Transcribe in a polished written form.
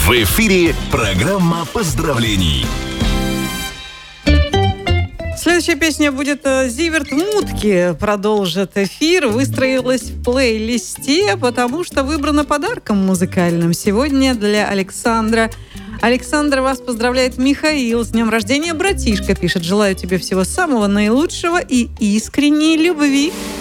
В эфире программа поздравлений. Следующая песня будет «Зиверт Мутки». Продолжит эфир. Выстроилась в плейлисте, потому что выбрана подарком музыкальным. Сегодня для Александра. Александр, вас поздравляет Михаил. С днем рождения, братишка. Пишет: желаю тебе всего самого наилучшего и искренней любви.